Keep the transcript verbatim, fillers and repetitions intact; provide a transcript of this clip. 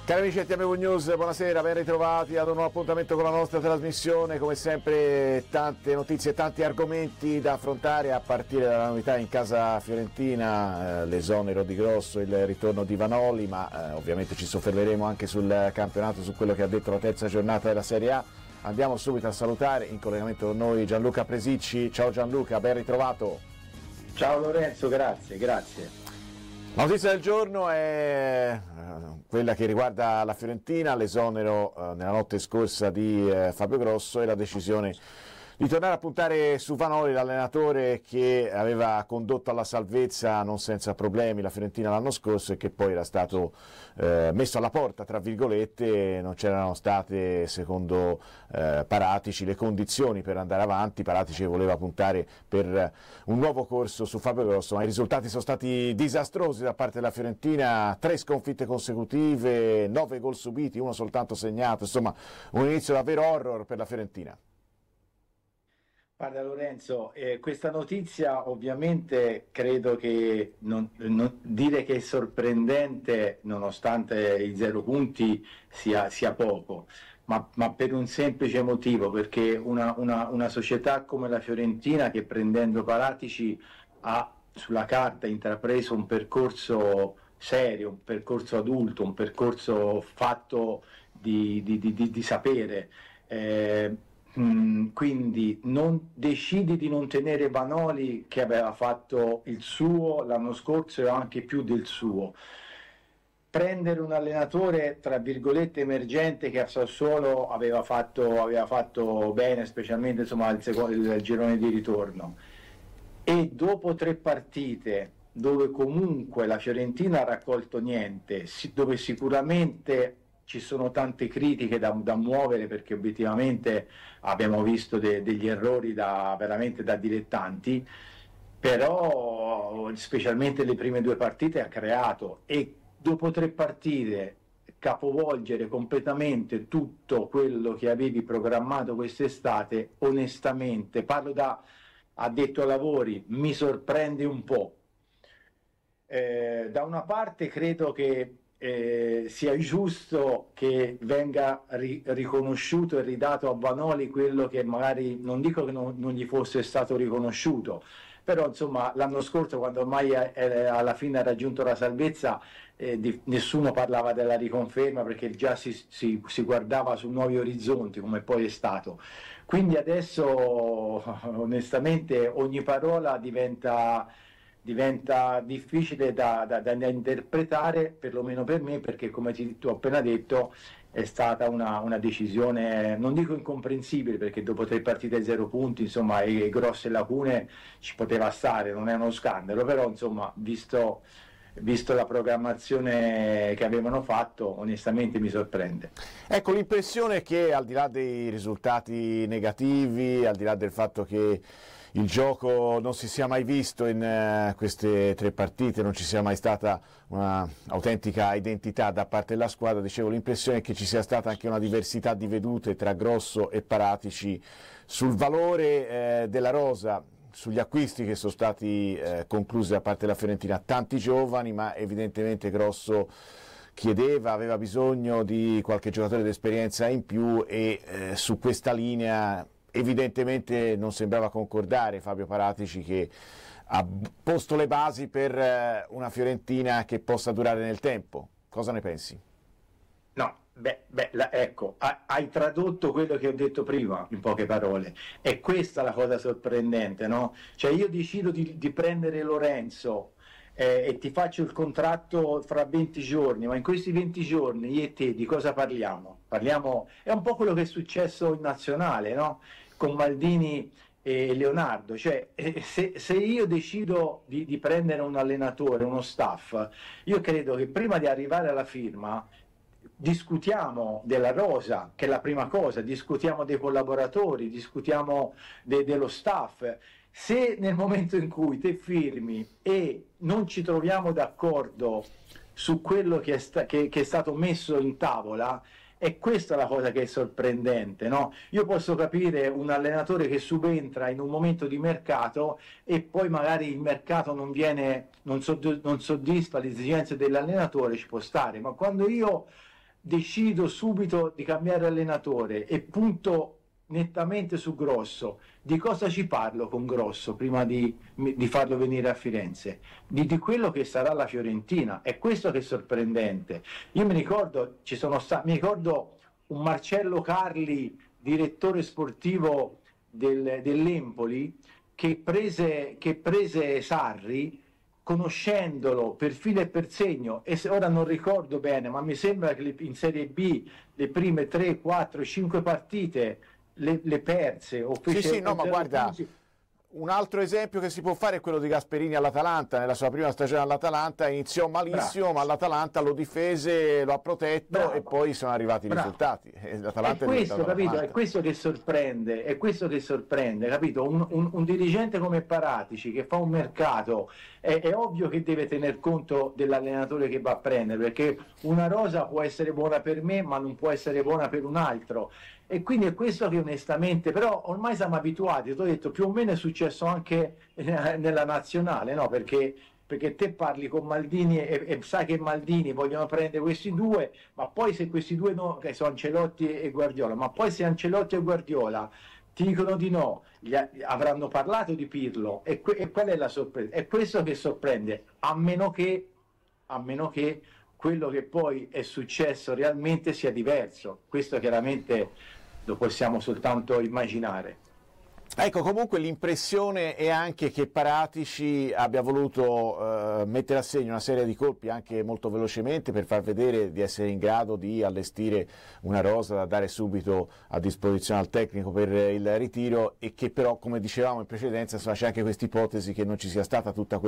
Cari amici di T M V News, buonasera, ben ritrovati ad un nuovo appuntamento con la nostra trasmissione. Come sempre tante notizie, tanti argomenti da affrontare, a partire dalla novità in casa fiorentina, eh, l'esonero di Grosso, il ritorno di Vanoli, ma eh, ovviamente ci soffermeremo anche sul campionato, su quello che ha detto la terza giornata della Serie A. Andiamo subito a salutare, in collegamento con noi, Gianluca Presicci. Ciao Gianluca, ben ritrovato. Ciao Lorenzo, grazie, grazie. La notizia del giorno è quella che riguarda la Fiorentina, l'esonero eh, nella notte scorsa di eh, Fabio Grosso e la decisione di tornare a puntare su Vanoli, l'allenatore che aveva condotto alla salvezza non senza problemi la Fiorentina l'anno scorso e che poi era stato eh, messo alla porta, tra virgolette. Non c'erano state, secondo eh, Paratici, le condizioni per andare avanti. Paratici voleva puntare per un nuovo corso su Fabio Grosso, ma i risultati sono stati disastrosi da parte della Fiorentina: tre sconfitte consecutive, nove gol subiti, uno soltanto segnato, insomma un inizio davvero horror per la Fiorentina. Guarda Lorenzo, eh, questa notizia ovviamente credo che non, non, dire che è sorprendente nonostante i zero punti sia, sia poco, ma, ma per un semplice motivo, perché una, una, una società come la Fiorentina, che prendendo Paratici ha sulla carta intrapreso un percorso serio, un percorso adulto, un percorso fatto di, di, di, di, di sapere, eh, quindi non decidi di non tenere Vanoli, che aveva fatto il suo l'anno scorso e anche più del suo, prendere un allenatore tra virgolette emergente che a Sassuolo aveva fatto, aveva fatto bene, specialmente insomma il, secondo, il girone di ritorno, e dopo tre partite dove comunque la Fiorentina ha raccolto niente, dove sicuramente ci sono tante critiche da, da muovere, perché obiettivamente abbiamo visto de, degli errori da, veramente da dilettanti, però specialmente le prime due partite ha creato, e dopo tre partite capovolgere completamente tutto quello che avevi programmato quest'estate, onestamente, parlo da addetto ai lavori, mi sorprende un po'. Eh, da una parte credo che Eh, sia giusto che venga ri- riconosciuto e ridato a Vanoli quello che magari, non dico che non, non gli fosse stato riconosciuto, però insomma l'anno scorso, quando ormai è, è, alla fine ha raggiunto la salvezza, eh, di, nessuno parlava della riconferma, perché già si, si, si guardava su nuovi orizzonti, come poi è stato. Quindi adesso onestamente ogni parola diventa diventa difficile da, da, da interpretare, perlomeno per me, perché come ti ho appena detto è stata una, una decisione, non dico incomprensibile, perché dopo tre partite e zero punti, insomma, e, e grosse lacune ci poteva stare, non è uno scandalo, però insomma, visto, visto la programmazione che avevano fatto, onestamente mi sorprende. Ecco, l'impressione è che, al di là dei risultati negativi, al di là del fatto che il gioco non si sia mai visto in uh, queste tre partite, non ci sia mai stata una autentica identità da parte della squadra, dicevo, l'impressione è che ci sia stata anche una diversità di vedute tra Grosso e Paratici sul valore eh, della rosa, sugli acquisti che sono stati eh, conclusi da parte della Fiorentina. Tanti giovani, ma evidentemente Grosso chiedeva, aveva bisogno di qualche giocatore d'esperienza in più, e eh, su questa linea evidentemente non sembrava concordare Fabio Paratici, che ha posto le basi per una Fiorentina che possa durare nel tempo. Cosa ne pensi? No, beh, beh la, ecco, hai tradotto quello che ho detto prima in poche parole. È questa la cosa sorprendente, no? Cioè io decido di, di prendere Lorenzo eh, e ti faccio il contratto fra venti giorni, ma in questi venti giorni io e te di cosa parliamo? Parliamo, è un po' quello che è successo in nazionale, no? Con Maldini e Leonardo, cioè se, se io decido di, di prendere un allenatore, uno staff, io credo che prima di arrivare alla firma discutiamo della rosa, che è la prima cosa, discutiamo dei collaboratori, discutiamo de, dello staff. Se nel momento in cui te firmi e non ci troviamo d'accordo su quello che è, sta, che, che è stato messo in tavola, è questa la cosa che è sorprendente, no? Io posso capire un allenatore che subentra in un momento di mercato e poi magari il mercato non viene, non, sodd- non soddisfa le esigenze dell'allenatore, ci può stare, ma quando io decido subito di cambiare allenatore e punto nettamente su Grosso, di cosa ci parlo con Grosso prima di, di farlo venire a Firenze? Di, di quello che sarà la Fiorentina. È questo che è sorprendente. Io mi ricordo, ci sono sta- mi ricordo un Marcello Carli, direttore sportivo del, dell'Empoli, che prese, che prese Sarri, conoscendolo per filo e per segno, e se, ora non ricordo bene, ma mi sembra che le, in Serie B le prime tre, quattro, cinque partite le, le perse o fece sì sì no ma guarda punti. Un altro esempio che si può fare è quello di Gasperini all'Atalanta. Nella sua prima stagione all'Atalanta iniziò malissimo, Bravo. ma l'Atalanta lo difese, lo ha protetto Bravo. e poi sono arrivati i Bravo. risultati. E l'Atalanta è questo, è capito? È questo che sorprende, è questo che sorprende, capito? Un, un, un dirigente come Paratici che fa un mercato, è, è ovvio che deve tener conto dell'allenatore che va a prendere, perché una rosa può essere buona per me, ma non può essere buona per un altro. E quindi è questo che onestamente, però ormai siamo abituati, ti ho detto, più o meno è successo anche nella nazionale, no? Perché, perché te parli con Maldini e, e sai che Maldini vogliono prendere questi due, ma poi se questi due no, che sono Ancelotti e Guardiola, ma poi se Ancelotti e Guardiola ti dicono di no, gli, avranno parlato di Pirlo, e, que, e qual è la sorpresa? È questo che sorprende, a meno che, a meno che quello che poi è successo realmente sia diverso. Questo chiaramente lo possiamo soltanto immaginare. Ecco, comunque l'impressione è anche che Paratici abbia voluto eh, mettere a segno una serie di colpi anche molto velocemente per far vedere di essere in grado di allestire una rosa da dare subito a disposizione al tecnico per il ritiro, e che però, come dicevamo in precedenza, c'è anche questa ipotesi che non ci sia stata tutta questa